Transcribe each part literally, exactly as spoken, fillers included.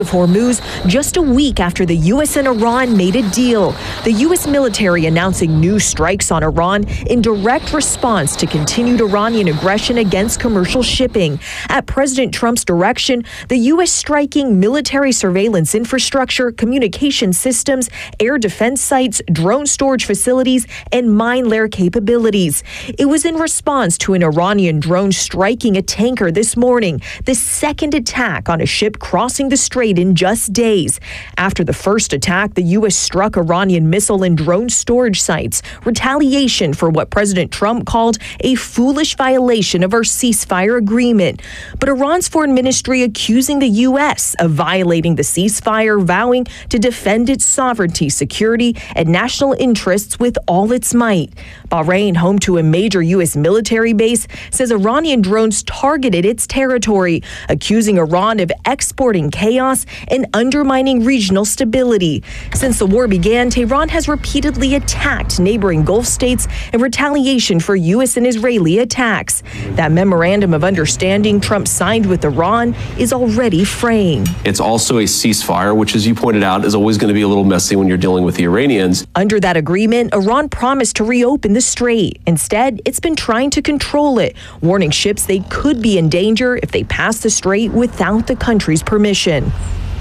of Hormuz just a week after the U S and Iran made a deal. The U S military announcing new strikes on Iran in direct response to continued Iranian aggression against commercial shipping. At President Trump's direction, the U S striking military surveillance infrastructure, communication systems, air defense sites, drone storage facilities, and mine layer capabilities. It was in response to an Iranian drone striking a tanker this morning, the second attack on a ship crossing the strait in just days. After the first attack, the U S struck Iranian missile and drone storage sites, retaliation for what President Trump called a foolish violation of our ceasefire agreement. But Iran's foreign ministry accusing the U S of violating the ceasefire, vowing to defend its sovereignty, security, and national interests with all its might. Bahrain, home to a major U S military base, says Iranian drones targeted its territory, accusing Iran of exporting chaos and undermining regional stability. Since the war began, Tehran has repeatedly attacked neighboring Gulf states in retaliation for U S and Israeli attacks. That memorandum of understanding Trump signed with Iran is already fraying. It's also a ceasefire, which, as you pointed out, is always going to be a little messy when you're dealing with the Iranians. Under that agreement, Iran promised to reopen the strait. Instead, it's been trying to control it, warning ships they could be in danger if they pass the strait without the country's permission.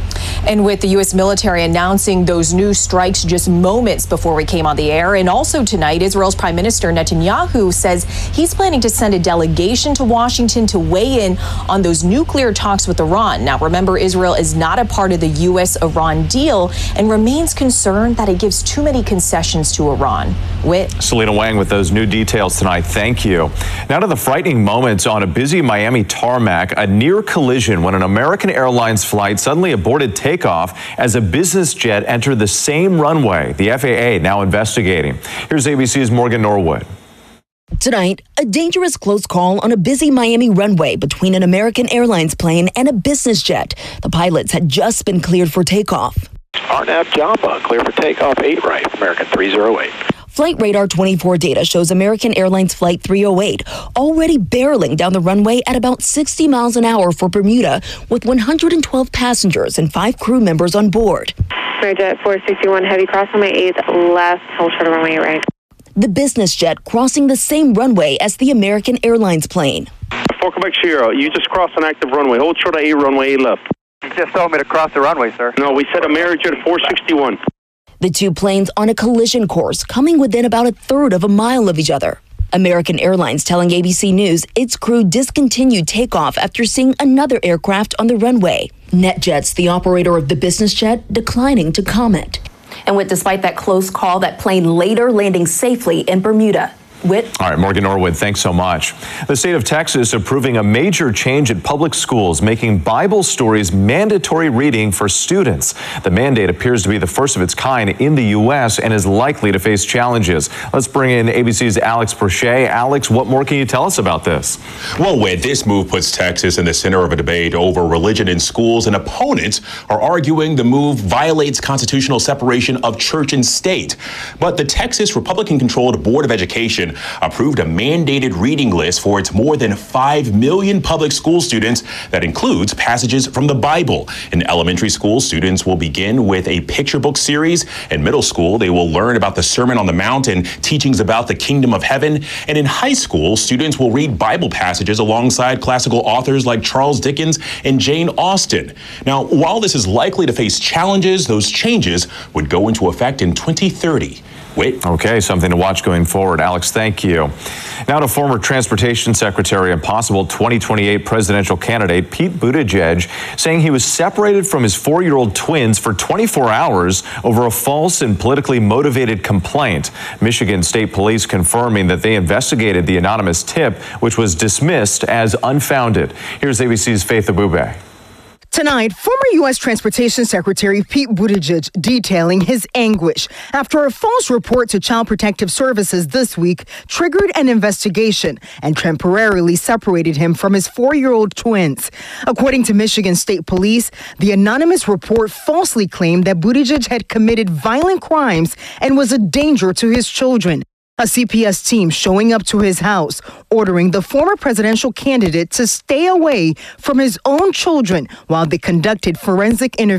And with the U S military announcing those new strikes just moments before we came on the air, and also tonight, Israel's Prime Minister Netanyahu says he's planning to send a delegation to Washington to weigh in on those nuclear talks with Iran. Now, remember, Israel is not a part of the U S Iran deal and remains concerned that it gives too many concessions to Iran. Whit. Selena Wang with those new details tonight. Thank you. Now to the frightening moments on a busy Miami tarmac, a near collision when an American Airlines flight suddenly aborted takeoff as a business jet entered the same runway. The F A A now investigating. Here's A B C's Morgan Norwood. Tonight, a dangerous close call on a busy Miami runway between an American Airlines plane and a business jet. The pilots had just been cleared for takeoff. R N A V Jamba, clear for takeoff, eight right, American three oh eight. Flight Radar twenty-four data shows American Airlines Flight three oh eight already barreling down the runway at about sixty miles an hour for Bermuda with one hundred twelve passengers and five crew members on board. Jet four sixty-one Heavy cross runway eight left, hold short of runway right. The business jet crossing the same runway as the American Airlines plane. four Quebec Sierra, you just crossed an active runway. Hold short of eight runway eight left. You just told me to cross the runway, sir. No, we said Amerijet four sixty-one. The two planes on a collision course, coming within about a third of a mile of each other. American Airlines telling A B C News its crew discontinued takeoff after seeing another aircraft on the runway. NetJets, the operator of the business jet, declining to comment. And with despite that close call, that plane later landing safely in Bermuda. Whit. All right, Morgan Norwood, thanks so much. The state of Texas approving a major change at public schools, making Bible stories mandatory reading for students. The mandate appears to be the first of its kind in the U S and is likely to face challenges. Let's bring in A B C's Alex Brochet. Alex, what more can you tell us about this? Well, Whit, this move puts Texas in the center of a debate over religion in schools, and opponents are arguing the move violates constitutional separation of church and state. But the Texas Republican-controlled Board of Education approved a mandated reading list for its more than five million public school students that includes passages from the Bible. In elementary school, students will begin with a picture book series. In middle school, they will learn about the Sermon on the Mount and teachings about the kingdom of heaven. And in high school, students will read Bible passages alongside classical authors like Charles Dickens and Jane Austen. Now, while this is likely to face challenges, those changes would go into effect in twenty thirty. Wait. Okay, something to watch going forward. Alex, thank you. Now to former Transportation Secretary and possible twenty twenty-eight presidential candidate Pete Buttigieg, saying he was separated from his four-year-old twins for twenty-four hours over a false and politically motivated complaint. Michigan State Police confirming that they investigated the anonymous tip, which was dismissed as unfounded. Here's A B C's Faith Abube. Tonight, former U S Transportation Secretary Pete Buttigieg detailing his anguish after a false report to Child Protective Services this week triggered an investigation and temporarily separated him from his four-year-old twins. According to Michigan State Police, the anonymous report falsely claimed that Buttigieg had committed violent crimes and was a danger to his children. A C P S team showing up to his house, ordering the former presidential candidate to stay away from his own children while they conducted forensic interviews.